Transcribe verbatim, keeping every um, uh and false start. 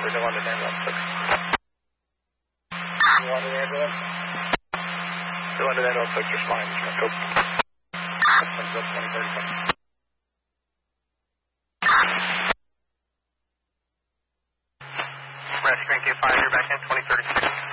Roger, no one to ambulance, six. No one to ambulance? No one to ambulance, six, respond, just go. twenty thirty-seven. Rescue Green K five, you're back in twenty thirty-six.